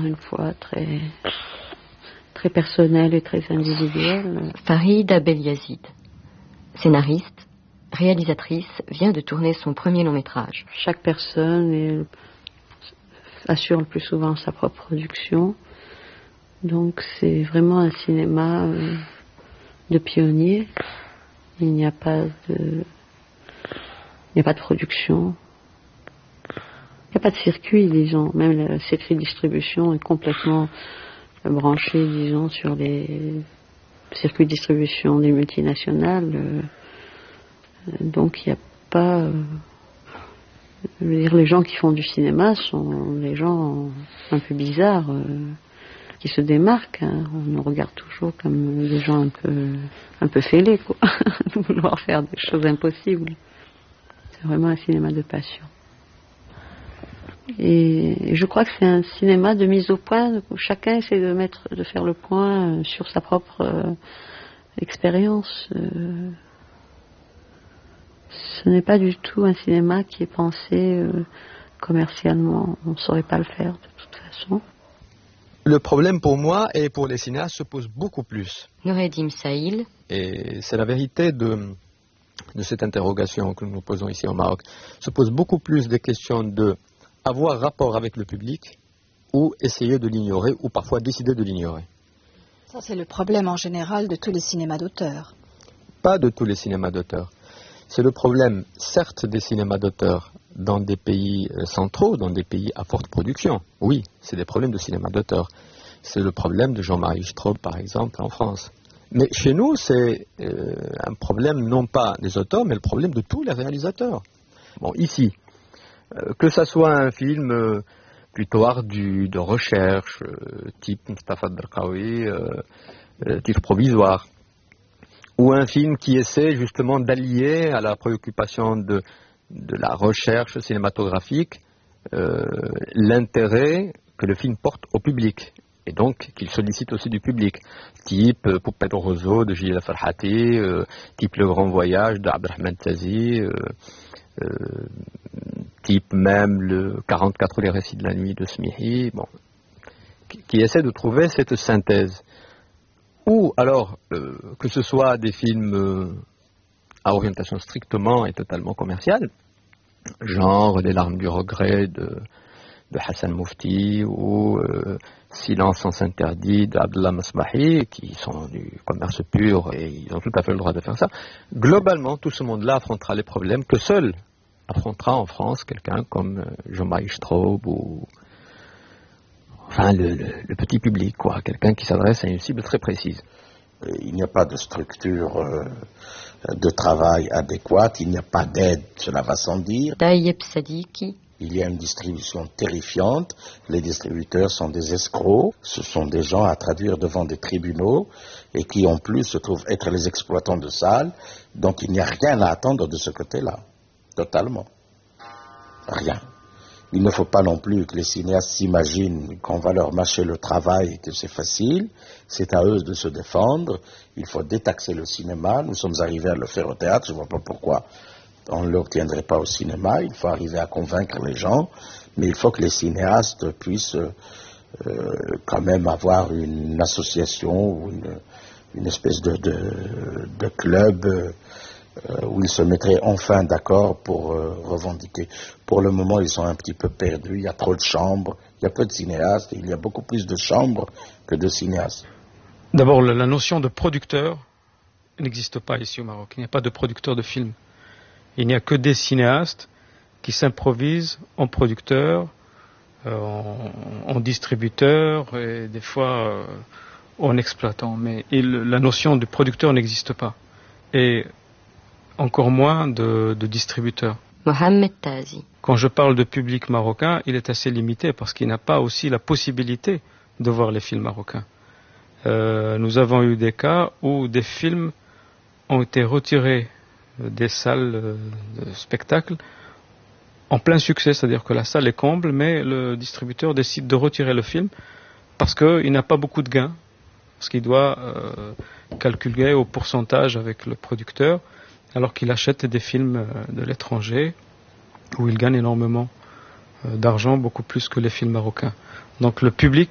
une fois très, très personnel et très individuel. Farida Beliazid, scénariste, réalisatrice, vient de tourner son premier long métrage. Chaque personne assure le plus souvent sa propre production. Donc c'est vraiment un cinéma de pionniers. Il n'y a pas de production. Il n'y a pas de circuit, disons. Même le circuit de distribution est complètement branché, disons, sur les circuits de distribution des multinationales. Donc il n'y a pas... je veux dire, les gens qui font du cinéma sont des gens un peu bizarres, qui se démarquent. Hein. On nous regarde toujours comme des gens un peu fêlés, quoi. Vouloir faire des choses impossibles. C'est vraiment un cinéma de passion. Et je crois que c'est un cinéma de mise au point où chacun essaie de faire le point sur sa propre expérience. Ce n'est pas du tout un cinéma qui est pensé commercialement. On ne saurait pas le faire de toute façon. Le problème pour moi et pour les cinéastes se pose beaucoup plus. Noureddin Saïl. Et c'est la vérité de cette interrogation que nous nous posons ici au Maroc. Se pose beaucoup plus des questions de avoir rapport avec le public ou essayer de l'ignorer ou parfois décider de l'ignorer. Ça, c'est le problème en général de tous les cinémas d'auteur. Pas de tous les cinémas d'auteur. C'est le problème, certes, des cinémas d'auteur dans des pays centraux, dans des pays à forte production. Oui, c'est des problèmes de cinéma d'auteur. C'est le problème de Jean-Marie Straub, par exemple, en France. Mais chez nous, c'est un problème non pas des auteurs, mais le problème de tous les réalisateurs. Bon, ici, que ça soit un film plutôt ardu, de recherche, type Mustafa Darqawi, Titre provisoire, ou un film qui essaie justement d'allier à la préoccupation de la recherche cinématographique l'intérêt que le film porte au public, et donc qu'il sollicite aussi du public, type Poupette Roseau de Gilles Farhati, type Le Grand Voyage de Abdelrahman Tazi, type même le 44 les récits de la nuit de Smihi, bon, qui essaie de trouver cette synthèse. Ou alors, que ce soit des films à orientation strictement et totalement commerciale, genre Les larmes du regret de Hassan Moufti, ou Silence sans interdit d'Abdullah Masmahi, qui sont du commerce pur et ils ont tout à fait le droit de faire ça. Globalement, tout ce monde-là affrontera les problèmes que seul affrontera en France quelqu'un comme Jean-Marie Straub ou... Enfin, le petit public, quoi. Quelqu'un qui s'adresse à une cible très précise. Il n'y a pas de structure de travail adéquate, il n'y a pas d'aide, cela va sans dire. Taïeb Sadiki. Il y a une distribution terrifiante, les distributeurs sont des escrocs, ce sont des gens à traduire devant des tribunaux et qui en plus se trouvent être les exploitants de salles, donc il n'y a rien à attendre de ce côté-là, totalement. Rien. Il ne faut pas non plus que les cinéastes s'imaginent qu'on va leur mâcher le travail et que c'est facile. C'est à eux de se défendre. Il faut détaxer le cinéma. Nous sommes arrivés à le faire au théâtre. Je ne vois pas pourquoi on ne l'obtiendrait pas au cinéma. Il faut arriver à convaincre les gens. Mais il faut que les cinéastes puissent quand même avoir une association ou une espèce de club où ils se mettraient enfin d'accord pour revendiquer. Pour le moment, ils sont un petit peu perdus, il y a trop de chambres, il y a peu de cinéastes, et il y a beaucoup plus de chambres que de cinéastes. D'abord, la notion de producteur n'existe pas ici au Maroc. Il n'y a pas de producteur de films. Il n'y a que des cinéastes qui s'improvisent en producteurs, en distributeurs et des fois en exploitants. Mais la notion de producteur n'existe pas. Et encore moins de distributeurs. Mohamed Tazi. Quand je parle de public marocain, il est assez limité parce qu'il n'a pas aussi la possibilité de voir les films marocains. Nous avons eu des cas où des films ont été retirés des salles de spectacle en plein succès, c'est-à-dire que la salle est comble, mais le distributeur décide de retirer le film parce qu'il n'a pas beaucoup de gains, parce qu'il doit calculer au pourcentage avec le producteur, alors qu'il achète des films de l'étranger où il gagne énormément d'argent, beaucoup plus que les films marocains. Donc le public